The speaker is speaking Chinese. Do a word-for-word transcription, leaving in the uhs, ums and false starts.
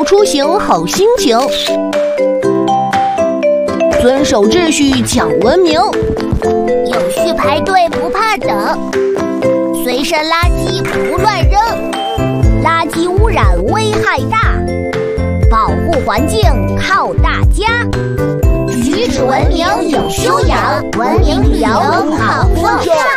出行好心情，遵守秩序讲文明， 有序排队不怕等，随身垃圾不乱扔，垃圾污染危害大，保护环境靠大家。举止文明有修养，文明旅游好风尚。